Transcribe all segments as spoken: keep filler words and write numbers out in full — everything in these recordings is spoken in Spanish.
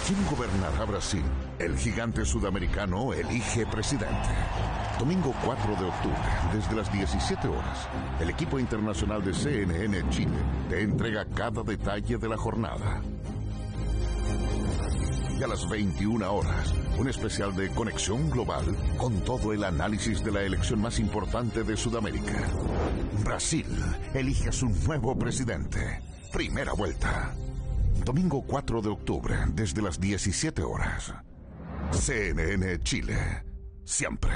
¿Quién gobernará Brasil? El gigante sudamericano elige presidente. Domingo cuatro de octubre, desde las diecisiete horas, el equipo internacional de C N N Chile te entrega cada detalle de la jornada. Y a las veintiuna horas, un especial de Conexión Global con todo el análisis de la elección más importante de Sudamérica. Brasil elige a su nuevo presidente. Primera vuelta. Domingo cuatro de octubre, desde las diecisiete horas. C N N Chile. Siempre.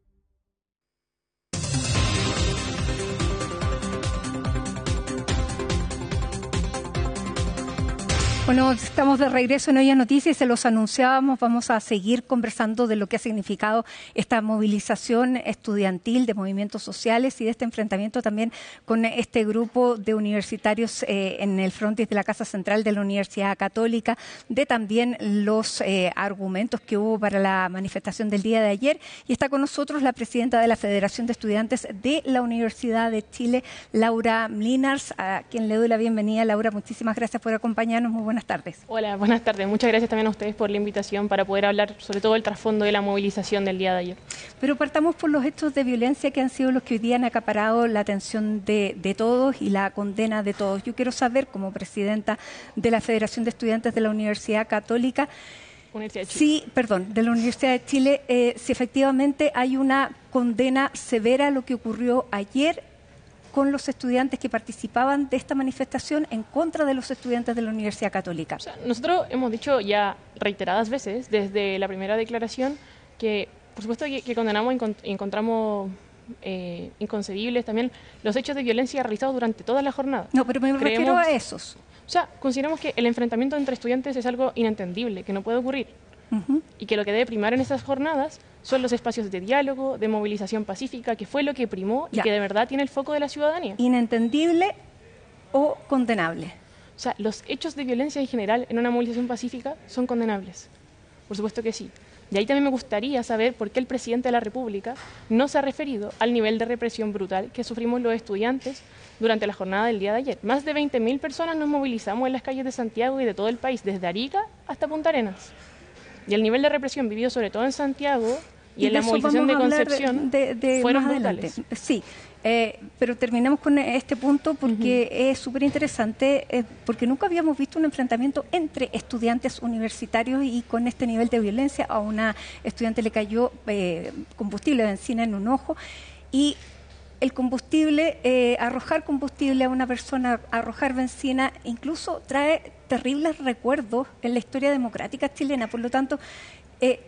Bueno, estamos de regreso en Hoy en Noticias, se los anunciábamos, vamos a seguir conversando de lo que ha significado esta movilización estudiantil de movimientos sociales y de este enfrentamiento también con este grupo de universitarios eh, en el frontis de la Casa Central de la Universidad Católica, de también los eh, argumentos que hubo para la manifestación del día de ayer. Y está con nosotros la presidenta de la Federación de Estudiantes de la Universidad de Chile, Laura Mlinars, a quien le doy la bienvenida. Laura, muchísimas gracias por acompañarnos. Muy buenas tardes. Hola, buenas tardes. Muchas gracias también a ustedes por la invitación para poder hablar sobre todo el trasfondo de la movilización del día de ayer. Pero partamos por los hechos de violencia que han sido los que hoy día han acaparado la atención de, de todos y la condena de todos. Yo quiero saber, como presidenta de la Federación de Estudiantes de la Universidad Católica, Universidad de Chile. Sí, perdón, de la Universidad de Chile, eh, si efectivamente hay una condena severa a lo que ocurrió ayer con los estudiantes que participaban de esta manifestación en contra de los estudiantes de la Universidad Católica. O sea, nosotros hemos dicho ya reiteradas veces, desde la primera declaración, que por supuesto que, que condenamos y encontramos eh, inconcebibles también los hechos de violencia realizados durante toda la jornada. No, pero me Creemos, refiero a esos. O sea, consideramos que el enfrentamiento entre estudiantes es algo inentendible, que no puede ocurrir. Uh-huh. Y que lo que debe primar en estas jornadas son los espacios de diálogo, de movilización pacífica, que fue lo que primó ya. Y que de verdad tiene el foco de la ciudadanía. ¿Inentendible o condenable? O sea, los hechos de violencia en general en una movilización pacífica son condenables. Por supuesto que sí. Y ahí también me gustaría saber por qué el presidente de la República no se ha referido al nivel de represión brutal que sufrimos los estudiantes durante la jornada del día de ayer. Más de veinte mil personas nos movilizamos en las calles de Santiago y de todo el país, desde Arica hasta Punta Arenas. Y el nivel de represión vivido sobre todo en Santiago y, y en la movilización de Concepción de, de, de fueron brutales. Sí, eh, pero terminemos con este punto porque uh-huh. es súper interesante, eh, porque nunca habíamos visto un enfrentamiento entre estudiantes universitarios y con este nivel de violencia. A una estudiante le cayó eh, combustible, benzina en un ojo y el combustible, eh, arrojar combustible a una persona, arrojar benzina, incluso trae terribles recuerdos en la historia democrática chilena. Por lo tanto, eh,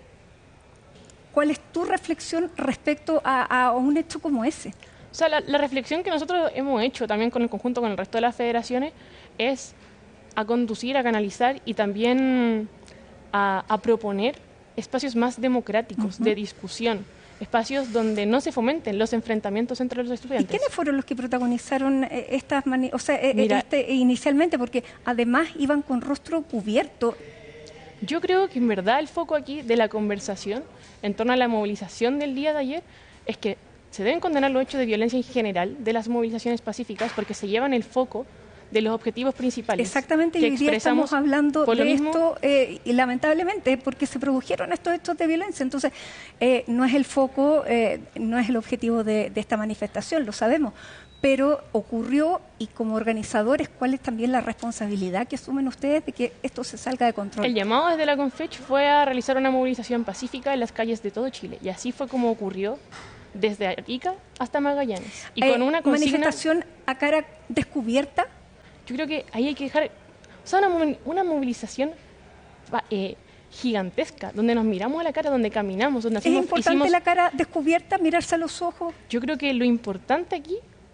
¿cuál es tu reflexión respecto a, a un hecho como ese? O sea, la, la reflexión que nosotros hemos hecho también con el conjunto, con el resto de las federaciones, es a conducir, a canalizar y también a, a proponer espacios más democráticos, uh-huh. de discusión. Espacios donde no se fomenten los enfrentamientos entre los estudiantes. ¿Y quiénes fueron los que protagonizaron eh, estas mani o sea, eh, Mira, este, inicialmente? Porque además iban con rostro cubierto. Yo creo que en verdad el foco aquí de la conversación en torno a la movilización del día de ayer es que se deben condenar los hechos de violencia en general de las movilizaciones pacíficas porque se llevan el foco de los objetivos principales. Exactamente, y hoy día estamos hablando de esto eh, y lamentablemente porque se produjeron estos hechos de violencia. Entonces, eh, no es el foco, eh, no es el objetivo de, de esta manifestación, lo sabemos, pero ocurrió y como organizadores, ¿cuál es también la responsabilidad que asumen ustedes de que esto se salga de control? El llamado desde la CONFECH fue a realizar una movilización pacífica en las calles de todo Chile y así fue como ocurrió desde Arica hasta Magallanes. Y eh, con una consigna... manifestación a cara descubierta. Yo creo que ahí hay que dejar, o sea, una, una movilización eh, gigantesca, donde nos miramos a la cara, donde caminamos, donde hacemos... ¿Es importante hicimos, la cara descubierta, mirarse a los ojos? Yo creo que lo importante aquí,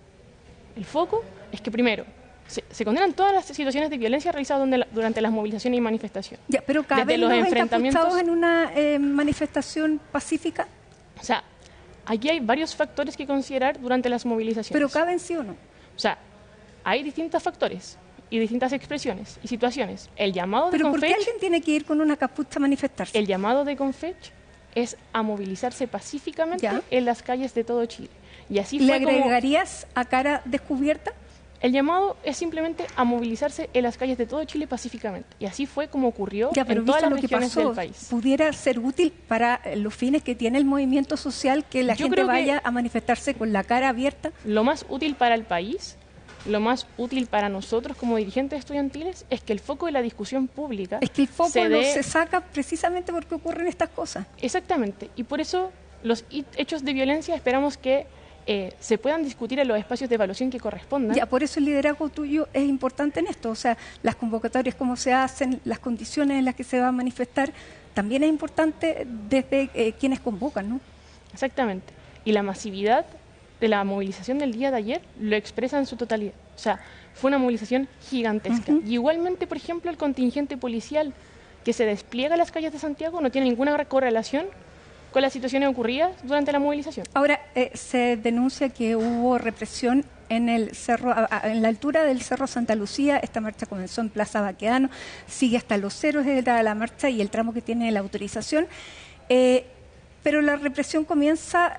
el foco, es que primero, se, se condenan todas las situaciones de violencia realizadas donde la, durante las movilizaciones y manifestaciones. Ya, pero ¿caben los enfrentamientos en una eh, manifestación pacífica? O sea, aquí hay varios factores que considerar durante las movilizaciones. ¿Pero caben sí o no? O sea, hay distintos factores y distintas expresiones y situaciones. El llamado de ¿Pero CONFECH... por qué alguien tiene que ir con una capucha a manifestarse? El llamado de CONFECH es a movilizarse pacíficamente ¿Ya? en las calles de todo Chile. Y así ¿Le fue agregarías como... a cara descubierta? El llamado es simplemente a movilizarse en las calles de todo Chile pacíficamente. Y así fue como ocurrió ya, pero en todas las lo que regiones pasó, del país. ¿pudiera ser útil para los fines que tiene el movimiento social que la Yo gente creo que vaya a manifestarse con la cara abierta? Lo más útil para el país, lo más útil para nosotros como dirigentes estudiantiles, es que el foco de la discusión pública Es que el foco se lo dé... se saca precisamente porque ocurren estas cosas. Exactamente. Y por eso los hechos de violencia esperamos que Eh, se puedan discutir en los espacios de evaluación que correspondan. Ya, por eso el liderazgo tuyo es importante en esto, o sea, las convocatorias, cómo se hacen, las condiciones en las que se va a manifestar, también es importante desde eh, quienes convocan, ¿no? Exactamente. Y la masividad de la movilización del día de ayer lo expresa en su totalidad. O sea, fue una movilización gigantesca. Uh-huh. Y igualmente, por ejemplo, el contingente policial que se despliega en las calles de Santiago no tiene ninguna correlación con las situaciones ocurridas durante la movilización. Ahora, eh, se denuncia que hubo represión en el cerro, a, a, en la altura del Cerro Santa Lucía. Esta marcha comenzó en Plaza Baquedano, sigue hasta los ceros de la, la marcha y el tramo que tiene la autorización. Eh, pero la represión comienza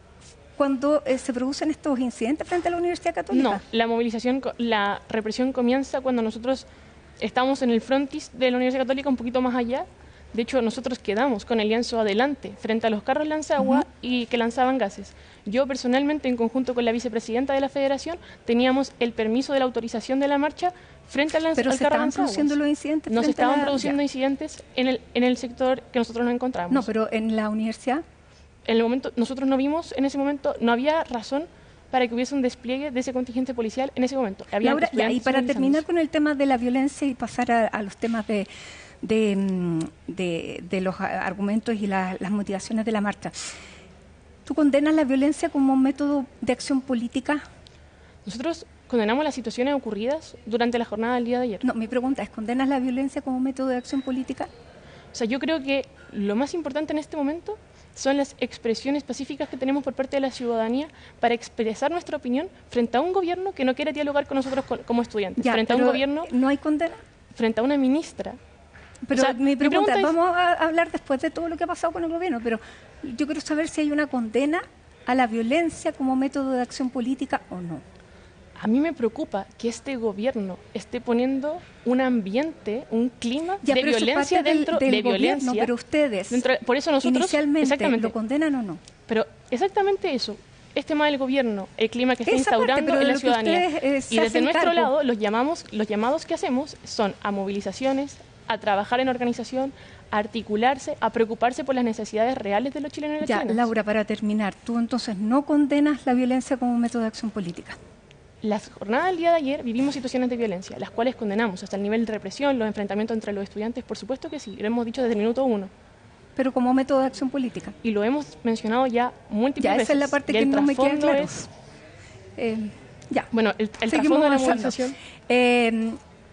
cuando eh, se producen estos incidentes frente a la Universidad Católica. No, la movilización, la represión comienza cuando nosotros estamos en el frontis de la Universidad Católica, un poquito más allá. De hecho, nosotros quedamos con el lienzo adelante frente a los carros lanzagua uh-huh. y que lanzaban gases. Yo personalmente, en conjunto con la vicepresidenta de la Federación, teníamos el permiso de la autorización de la marcha frente al, lanz- Pero al se carro estaban lanzaguas. produciendo los incidentes. No se estaban la... produciendo ya. incidentes en el, en el sector que nosotros nos encontramos. No, pero en la universidad. En el momento, nosotros no vimos en ese momento, no había razón para que hubiese un despliegue de ese contingente policial en ese momento. Había Laura, ya, y para terminar con el tema de la violencia y pasar a, a los temas de De, de, de los argumentos y la, las motivaciones de la marcha. ¿Tú condenas la violencia como un método de acción política? Nosotros condenamos las situaciones ocurridas durante la jornada del día de ayer. No, mi pregunta es, ¿condenas la violencia como método de acción política? O sea, yo creo que lo más importante en este momento son las expresiones pacíficas que tenemos por parte de la ciudadanía para expresar nuestra opinión frente a un gobierno que no quiere dialogar con nosotros como estudiantes. Ya, frente a un gobierno... ¿No hay condena? Frente a una ministra. Pero o sea, mi pregunta, mi pregunta es, vamos a hablar después de todo lo que ha pasado con el gobierno, pero yo quiero saber si hay una condena a la violencia como método de acción política o no. A mí me preocupa que este gobierno esté poniendo un ambiente, un clima ya, de pero violencia del, dentro del de gobierno, violencia. Pero ustedes, dentro, por eso nosotros, inicialmente, exactamente, ¿lo condenan o no? Pero exactamente eso. Es tema del gobierno, el clima que está Esa instaurando parte, en la lo ciudadanía. Ustedes, eh, y desde nuestro cargo. lado, los, llamamos, los llamados que hacemos son a movilizaciones, a trabajar en organización, a articularse, a preocuparse por las necesidades reales de los chilenos y las Ya, chilenas. Laura, para terminar, ¿tú entonces no condenas la violencia como método de acción política? Las jornadas del día de ayer vivimos situaciones de violencia, las cuales condenamos hasta el nivel de represión, los enfrentamientos entre los estudiantes, por supuesto que sí, lo hemos dicho desde el minuto uno. Pero como método de acción política. Y lo hemos mencionado ya múltiples ya, veces. Esa es la parte y que el no me queda trasfondo claro. es- Eh, ya. Bueno, el, el Seguimos trasfondo de la avanzando. movilización... Eh,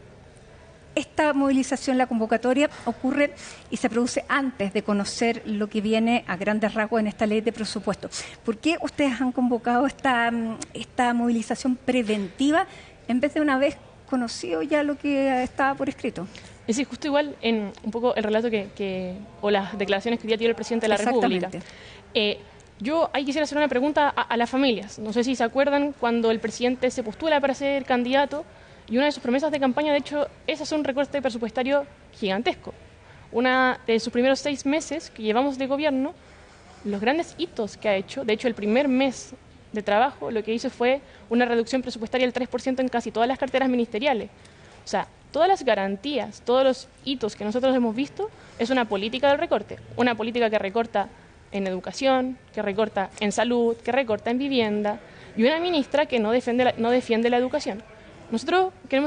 esta movilización, la convocatoria, ocurre y se produce antes de conocer lo que viene a grandes rasgos en esta ley de presupuesto. ¿Por qué ustedes han convocado esta, esta movilización preventiva en vez de una vez conocido ya lo que estaba por escrito? Es decir, justo igual en un poco el relato que, que o las declaraciones que ya dio el presidente de la República. Eh, yo ahí quisiera hacer una pregunta a, a las familias. No sé si se acuerdan cuando el presidente se postula para ser candidato y una de sus promesas de campaña, de hecho, es hacer un recorte presupuestario gigantesco. Una de sus primeros seis meses que llevamos de gobierno, los grandes hitos que ha hecho, de hecho, el primer mes de trabajo, lo que hizo fue una reducción presupuestaria del tres por ciento en casi todas las carteras ministeriales. O sea, todas las garantías, todos los hitos que nosotros hemos visto, es una política del recorte. Una política que recorta en educación, que recorta en salud, que recorta en vivienda, y una ministra que no defiende la, no defiende la educación. Nosotros queremos